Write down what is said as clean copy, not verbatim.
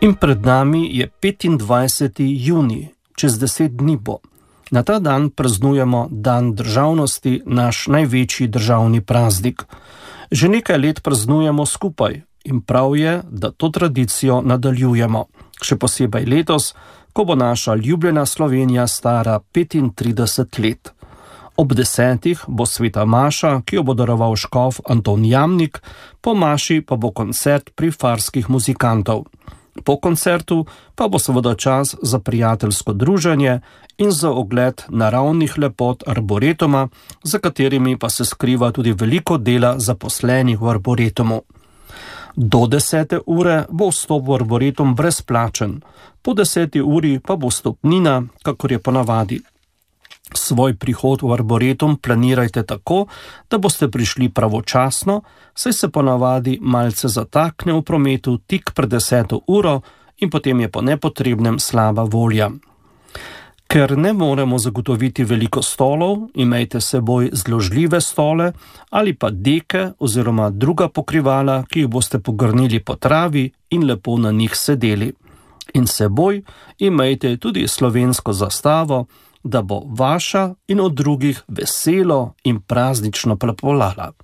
In pred nami je 25. junij, čez 10 dni bo. Na ta dan praznujemo Dan državnosti, naš največji državni praznik. Že nekaj let praznujemo skupaj in prav je, da to tradicijo nadaljujemo. Še posebej letos, ko bo naša ljubljena Slovenija stara 35 let. Ob 10. bo sveta maša, ki jo bo daroval škof Anton Jamnik, po maši pa bo koncert pri Farskih muzikantov. Po koncertu pa bo seveda čas za prijateljsko druženje in za ogled naravnih lepot arboretuma, za katerimi pa se skriva tudi veliko dela zaposlenih v arboretumu. Do 10. ure bo vstop v arboretum brezplačen, po 10. uri pa bo vstopnina, kakor je ponavadi. Svoj prihod v arboretum planirajte tako, da boste prišli pravočasno, saj se ponavadi malce zatakne v prometu tik pred 10. uro in potem je po nepotrebnem slaba volja. Ker ne moremo zagotoviti veliko stolov, imejte s seboj zložljive stole ali pa deke oziroma druga pokrivala, ki jih boste pogrnili po travi in lepo na njih sedeli. In s seboj imejte tudi slovensko zastavo, da bo vaša in od drugih veselo in praznično plapolala.